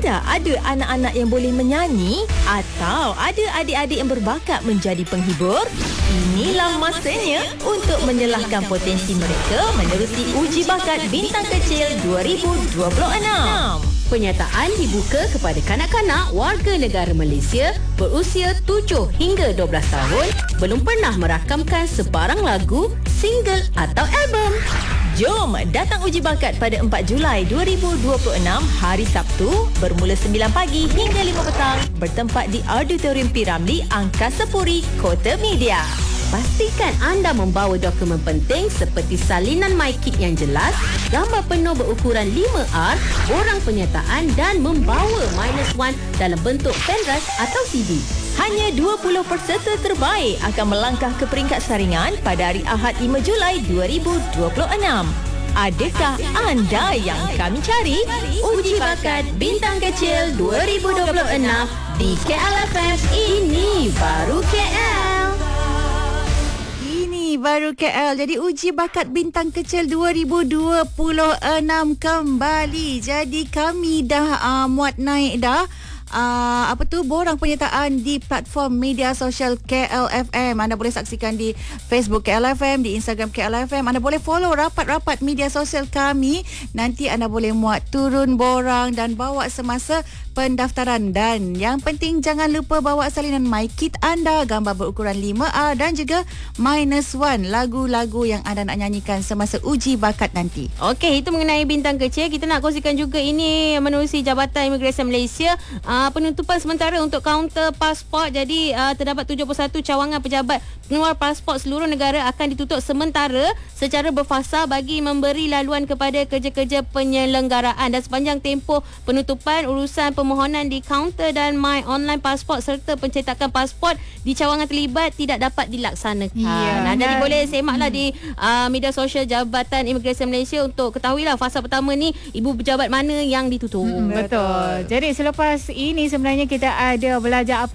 Anda ada anak-anak yang boleh menyanyi atau ada adik-adik yang berbakat menjadi penghibur? Inilah masanya untuk menyelahkan potensi mereka menerusi Uji Bakat Bintang Kecil 2026. Penyataan dibuka kepada kanak-kanak warga negara Malaysia berusia 7 hingga 12 tahun belum pernah merakamkan sebarang lagu, single atau album. Jom datang uji bakat pada 4 Julai 2026 hari Sabtu bermula 9 pagi hingga 5 petang bertempat di Auditorium P. Ramlee, Angkasa Puri, Kota Media. Pastikan anda membawa dokumen penting seperti salinan MyKit yang jelas, gambar penuh berukuran 5R, borang penyertaan dan membawa -1 dalam bentuk pendrive atau CD. Hanya 20 peserta terbaik akan melangkah ke peringkat saringan pada hari Ahad 5 Julai 2026. Adakah anda yang kami cari? Uji Bakat Bintang Kecil 2026 di KLFM. Ini baru KL. Baru KL. Jadi Uji Bakat Bintang Kecil 2026 kembali. Jadi kami dah muat naik dah borang penyertaan di platform media sosial KLFM. Anda boleh saksikan di Facebook KLFM, di Instagram KLFM. Anda boleh follow rapat-rapat media sosial kami. Nanti anda boleh muat turun borang dan bawa semasa pendaftaran. Dan yang penting jangan lupa bawa salinan MyKit anda, gambar berukuran 5R dan juga -1 lagu-lagu yang anda nak nyanyikan semasa uji bakat nanti. Okey, itu mengenai Bintang Kecil. Kita nak kongsikan juga ini menerusi Jabatan Imigresen Malaysia. Penutupan sementara untuk kaunter pasport. Jadi terdapat 71 cawangan pejabat pengeluar pasport seluruh negara akan ditutup sementara secara berfasa bagi memberi laluan kepada kerja-kerja penyelenggaraan. Dan sepanjang tempoh penutupan, urusan permohonan di kaunter dan My Online Passport serta pencetakan pasport di cawangan terlibat tidak dapat dilaksanakan. Jadi boleh semaklah di media sosial Jabatan Imigresen Malaysia untuk ketahuilah fasa pertama ni ibu pejabat mana yang ditutup. Betul. Jadi selepas ini sebenarnya kita ada belajar apa